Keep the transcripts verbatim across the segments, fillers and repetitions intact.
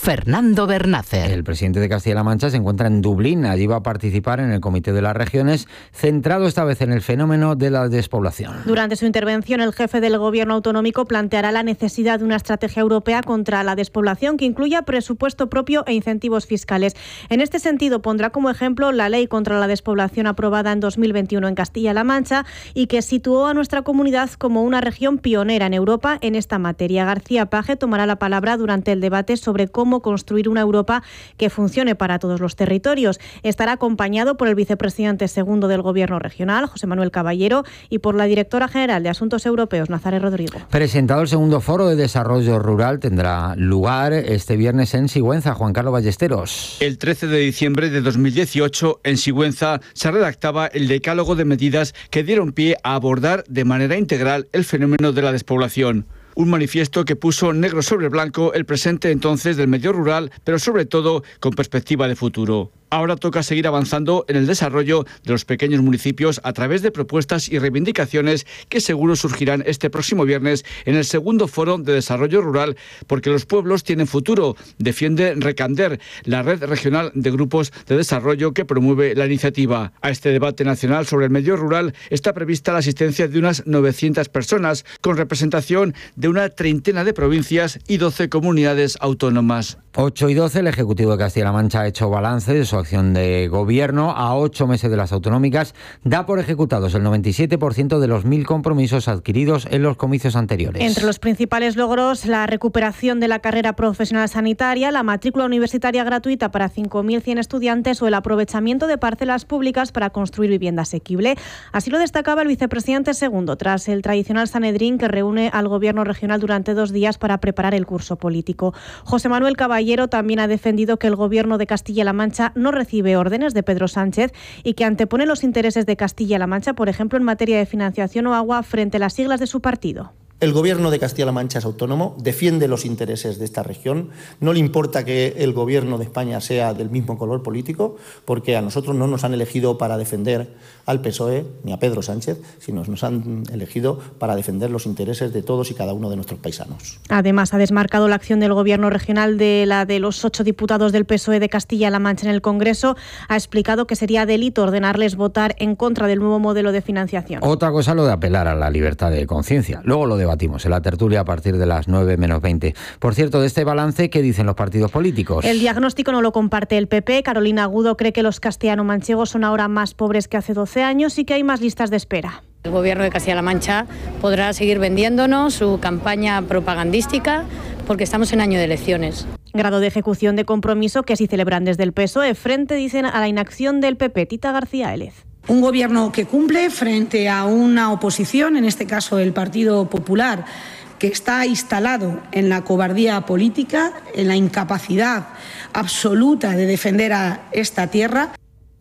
Fernando Bernácer. El presidente de Castilla-La Mancha se encuentra en Dublín. Allí va a participar en el Comité de las Regiones, centrado esta vez en el fenómeno de la despoblación. Durante su intervención, el jefe del Gobierno autonómico planteará la necesidad de una estrategia europea contra la despoblación que incluya presupuesto propio e incentivos fiscales. En este sentido, pondrá como ejemplo la ley contra la despoblación aprobada en dos mil veintiuno en Castilla-La Mancha y que situó a nuestra comunidad como una región pionera en Europa en esta materia. García Page tomará la palabra durante el debate sobre cómo construir una Europa que funcione para todos los territorios. Estará acompañado por el vicepresidente segundo del Gobierno regional, José Manuel Caballero, y por la directora general de Asuntos Europeos, Nazaré Rodrigo. Presentado el segundo foro de desarrollo rural, tendrá lugar este viernes en Sigüenza. Juan Carlos Ballesteros. El trece de diciembre de dos mil dieciocho, en Sigüenza, se redactaba el decálogo de medidas que dieron pie a abordar de manera integral el fenómeno de la despoblación. Un manifiesto que puso negro sobre blanco el presente entonces del medio rural, pero sobre todo con perspectiva de futuro. Ahora toca seguir avanzando en el desarrollo de los pequeños municipios a través de propuestas y reivindicaciones que seguro surgirán este próximo viernes en el segundo Foro de Desarrollo Rural, porque los pueblos tienen futuro, defiende Recander, la red regional de grupos de desarrollo que promueve la iniciativa. A este debate nacional sobre el medio rural está prevista la asistencia de unas novecientas personas, con representación de una treintena de provincias y doce comunidades autónomas. ocho y doce, el Ejecutivo de Castilla-La Mancha ha hecho balance de su acción de gobierno. A ocho meses de las autonómicas, da por ejecutados el noventa y siete por ciento de los mil compromisos adquiridos en los comicios anteriores. Entre los principales logros, la recuperación de la carrera profesional sanitaria, la matrícula universitaria gratuita para cinco mil cien estudiantes o el aprovechamiento de parcelas públicas para construir vivienda asequible. Así lo destacaba el vicepresidente segundo, tras el tradicional Sanedrín que reúne al Gobierno regional durante dos días para preparar el curso político. José Manuel Caballero también ha defendido que el Gobierno de Castilla-La Mancha no recibe órdenes de Pedro Sánchez y que antepone los intereses de Castilla-La Mancha, por ejemplo, en materia de financiación o agua, frente a las siglas de su partido. El Gobierno de Castilla-La Mancha es autónomo, defiende los intereses de esta región. No le importa que el Gobierno de España sea del mismo color político, porque a nosotros no nos han elegido para defender al P S O E ni a Pedro Sánchez, sino nos han elegido para defender los intereses de todos y cada uno de nuestros paisanos. Además, ha desmarcado la acción del Gobierno regional de la de los ocho diputados del P S O E de Castilla-La Mancha en el Congreso. Ha explicado que sería delito ordenarles votar en contra del nuevo modelo de financiación. Otra cosa lo de apelar a la libertad de conciencia. Luego lo de Batimos en la tertulia a partir de las nueve menos veinte. Por cierto, de este balance, ¿qué dicen los partidos políticos? El diagnóstico no lo comparte el P P. Carolina Agudo cree que los castellano-manchegos son ahora más pobres que hace doce años y que hay más listas de espera. El Gobierno de Castilla-La Mancha podrá seguir vendiéndonos su campaña propagandística porque estamos en año de elecciones. Grado de ejecución de compromiso que sí celebran desde el P S O E frente, dicen, a la inacción del P P. Tita García Élez. Un gobierno que cumple frente a una oposición, en este caso el Partido Popular, que está instalado en la cobardía política, en la incapacidad absoluta de defender a esta tierra.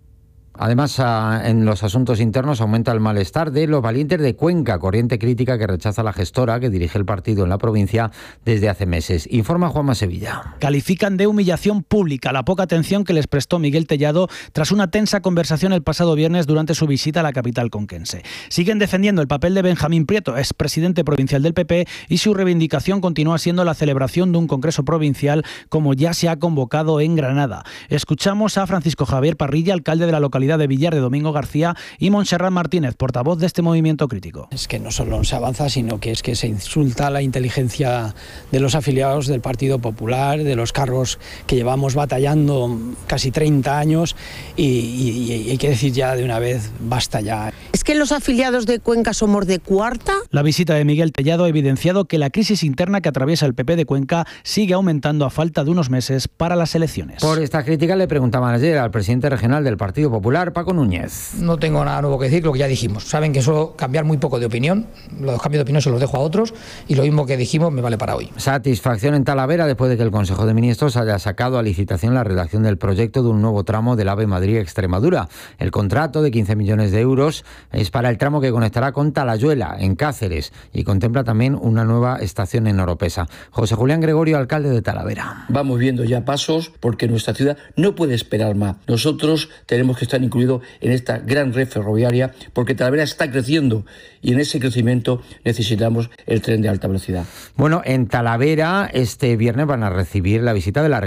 Además, en los asuntos internos aumenta el malestar de los valientes de Cuenca, corriente crítica que rechaza a la gestora que dirige el partido en la provincia desde hace meses. Informa Juanma Sevilla. Califican de humillación pública la poca atención que les prestó Miguel Tellado tras una tensa conversación el pasado viernes durante su visita a la capital conquense. Siguen defendiendo el papel de Benjamín Prieto, expresidente provincial del P P, y su reivindicación continúa siendo la celebración de un congreso provincial como ya se ha convocado en Granada. Escuchamos a Francisco Javier Parrilla, alcalde de la localidad de Villar de Domingo García, y Montserrat Martínez, portavoz de este movimiento crítico. Es que no solo no se avanza, sino que es que se insulta la inteligencia de los afiliados del Partido Popular, de los cargos que llevamos batallando casi treinta años y, y, y hay que decir ya de una vez, basta ya. ¿Es que los afiliados de Cuenca somos de cuarta? La visita de Miguel Tellado ha evidenciado que la crisis interna que atraviesa el P P de Cuenca sigue aumentando a falta de unos meses para las elecciones. Por esta crítica le preguntaban ayer al presidente regional del Partido Popular, Paco Núñez. No tengo nada nuevo que decir, lo que ya dijimos. Saben que suelo cambiar muy poco de opinión, los cambios de opinión se los dejo a otros y lo mismo que dijimos me vale para hoy. Satisfacción en Talavera después de que el Consejo de Ministros haya sacado a licitación la redacción del proyecto de un nuevo tramo del AVE Madrid-Extremadura. El contrato de quince millones de euros es para el tramo que conectará con Talayuela, en Cáceres, y contempla también una nueva estación en Oropesa. José Julián Gregorio, alcalde de Talavera. Vamos viendo ya pasos porque nuestra ciudad no puede esperar más. Nosotros tenemos que estar incluido en esta gran red ferroviaria porque Talavera está creciendo y en ese crecimiento necesitamos el tren de alta velocidad. Bueno, en Talavera este viernes van a recibir la visita de la